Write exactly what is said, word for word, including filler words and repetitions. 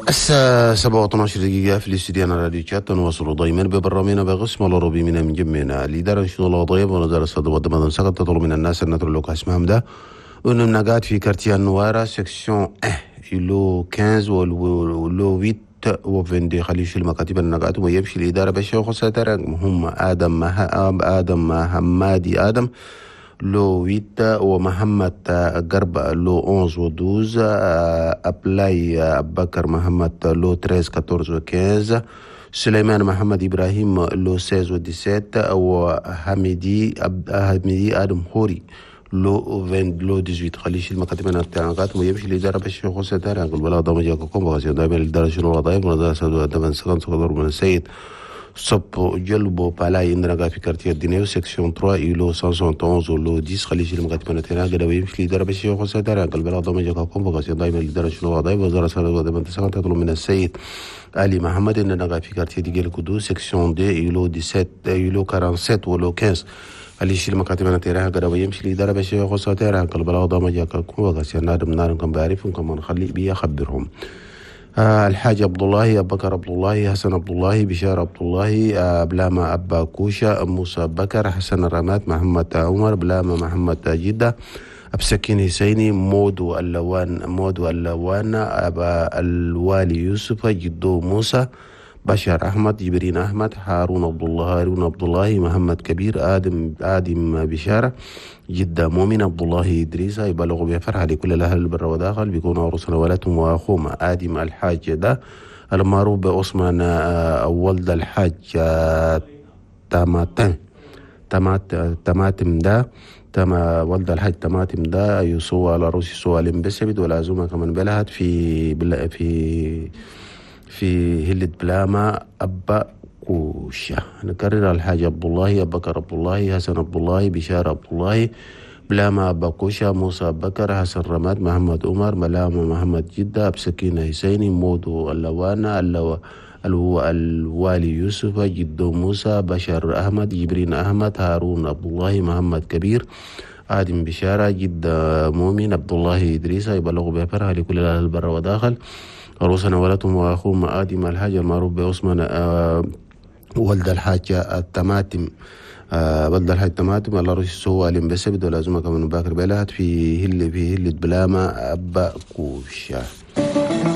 الساعة سبعة واثناشر دقيقة في الاستديو راديو تشات. نواصل دائما ببرامينا بغسم الأوروبي من جمينا الإدارة إن شاء الله طيب ونزال الصدى ودمضان سقط تطلب من الناس أن نترلوك اسمهم ده ونمنا قاعد في كارتيان نوارا سيكسيون اه يلو خمسة ولو ثمانية وفندي خليش المكاتب النقاط ويمشي الإدارة بشيخ وساتر هم آدم مها آدم محمدي آدم لو ثمانية ومحمد قرب لو احداشر و اثنا عشر أبلاي بكر محمد لو ثلاثة عشر و خمسة و سليمان محمد إبراهيم لو ستة عشر و سبعة عشر وحميدي حميدي آدم خوري لو عشرين لو ثمانية عشر خليش المكاتب النقاط ويمشي الإدارة بشيخ وساتر يقول ولا ضم جاكم بغسي دائما الإدارة شنو وظائف ونزال سدوا دمن سكن صدر من السيد صب جلبو بالاي عندنا في كارتيه الدنيا سيكسيون ثلاثة يلو مية وواحد عشر لو عشرة خليش المكاتب نتنا قد ويمشي الإدارة بشيخ وساتر يقول ولا ضم جاكم بغسي دائما الإدارة شنو وظائف ونزال سدوا دمن سكن تطلب من السيد علي محمد عندنا في كارتيه ديال كودو سيكسيون اثنين يلو سبعة عشر يلو سبعة وأربعين ولو خمسة خليش المكاتب نتنا قد ويمشي الإدارة بشيخ وساتر يقول ولا ضم جاكم بغسي نادم ناركم بعرفهم كمان خلي بي أخبرهم. آه الحاج عبد الله أبو بكر عبد الله حسن عبد الله بشار عبد الله آه بلاما أبا كوشا موسى بكر حسن الرمات محمد عمر بلاما محمد جدة أبسكين حسيني مودو اللوان مودو اللوان أبا الوالي يوسف جدو موسى بشار أحمد جبرين أحمد هارون عبد الله هارون عبد الله محمد كبير آدم آدم بشارة جدة مؤمن عبد الله إدريس يبلغوا بفرحة لكل الأهل البر وداخل بيكونوا عروسنا ولدهم وأخوهم آدم الحاج ده المعروف بأسمان ولد الحاج تماتم تماتم ده تما ولد الحاج تماتم ده يسوى على روسي سوى بسبد والعزومة كمان بلهت في بلا في في هلة بلاما أبا كوشا. نكرر الحاج عبد الله أبو بكر عبد الله حسن عبد الله بشار عبد الله بلاما أبا كوشا موسى بكر حسن رماد محمد عمر ملاما محمد جدة أبسكين حسيني مودو اللوانا اللو الو الوالي يوسف جدو موسى بشار أحمد جبرين أحمد هارون عبد الله محمد كبير آدم بشارة جدة مؤمن عبد الله إدريس يبلغوا بفرحة لكل الأهل البر وداخل عروسنا ولدهم وأخوهم آدم الحاج المعروف بعثمان آه ولد الحاج التماتم آه ولد الحاج التماتم الله رشي سوى عليهم بسبب ولازم كمان باكر بلهت في هل في هلة بلاما أبا كوشا.